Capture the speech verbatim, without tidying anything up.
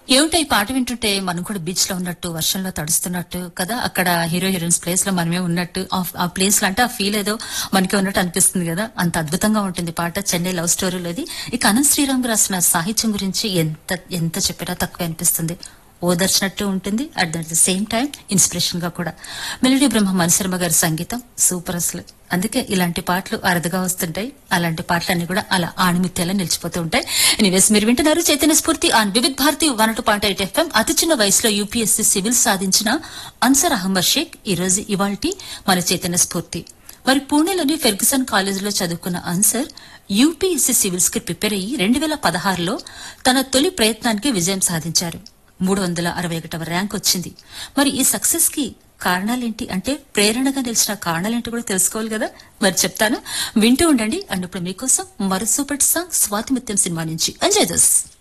ఏమిటో ఈ పాట వింటుంటే మనం కూడా బీచ్ లో ఉన్నట్టు వర్షంలో తడుస్తున్నట్టు కదా, అక్కడ హీరో హీరోయిన్స్ ప్లేస్ లో మనమే ఉన్నట్టు, ఆ- ఆ ప్లేస్ లో అంటే ఆ ఫీల్ ఏదో మనకే ఉన్నట్టు అనిపిస్తుంది కదా. అంత అద్భుతంగా ఉంటుంది పాట. చెన్నై లవ్ స్టోరీలోది. ఇక అనంత్ శ్రీరామ్ రాసిన సాహిత్యం గురించి ఎంత ఎంత చెప్పినా తక్కువ అనిపిస్తుంది. ఓదర్చినట్టు ఉంటుంది, at the same time inspiration గా కూడా. మెలోడీ బ్రహ్మ మణిశర్మ గారి సంగీతం సూపర్ అసలు. అందుకే ఇలాంటి పాటలు అరుదుగా వస్తుంటాయి. అలాంటి పాటలన్నీ కూడా అలా ఆణిముత్యాలా నిలిచిపోతూ ఉంటాయి. ఎనీవేస్, మీరు వింటున్నారు చైతన్య స్ఫూర్తి on Vividh Bharati one two point eight FM. అతి చిన్న వయసులో యూపీఎస్సీ సివిల్ సాధించిన అన్సర్ అహ్మద్ షేక్ ఈ రోజు ఇవాల్టి మన చైతన్య స్ఫూర్తి. మరి పూణేలోని ఫెర్గుసన్ కాలేజీలో చదువుకున్న అన్సర్ యూపీఎస్సీ సివిల్స్ కి ప్రిపేర్ అయ్యి రెండు వేల పదహారులో తన తొలి ప్రయత్నానికి విజయం సాధించారు. మూడు వందల అరవై ఒకటవ ర్యాంక్ వచ్చింది. మరి ఈ సక్సెస్ కి కారణాలేంటి అంటే, ప్రేరణగా నిలిచిన కారణాలేంటి కూడా తెలుసుకోవాలి కదా. మరి చెప్తాను, వింటూ ఉండండి. అండ్ ఇప్పుడు మీకోసం మరో super song Swathi Muthyam cinema నుంచి ఎంజాయ్ దిస్.